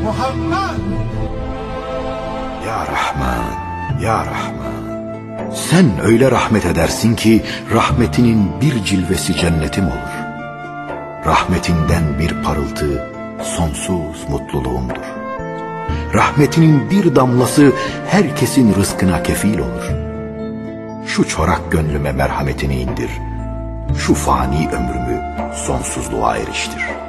Muhammed! Ya Rahman, Ya Rahman, sen öyle rahmet edersin ki rahmetinin bir cilvesi cennetim olur. Rahmetinden bir parıltı sonsuz mutluluğumdur. Rahmetinin bir damlası herkesin rızkına kefil olur. Şu çorak gönlüme merhametini indir, şu fani ömrümü sonsuzluğa eriştir.